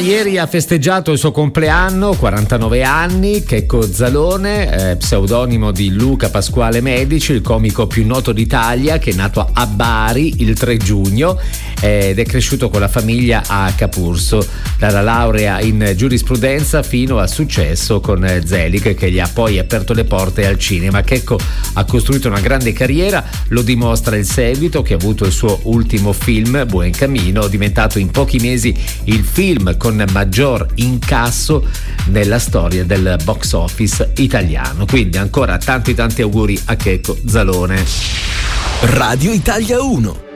ieri ha festeggiato il suo compleanno, 49 anni, Checco Zalone, pseudonimo di Luca Pasquale Medici, il comico più noto d'Italia, che è nato a Bari il 3 giugno ed è cresciuto con la famiglia a Capurso, dalla laurea in giurisprudenza fino al successo con Zelig, che gli ha poi aperto le porte al cinema. Checco ha costruito una grande carriera, lo dimostra il seguito, che ha avuto il suo ultimo film, Buen Camino, diventato in pochi mesi il film con maggior incasso nella storia del box office italiano. Quindi ancora tanti auguri a Checco Zalone. Radio Italia 1.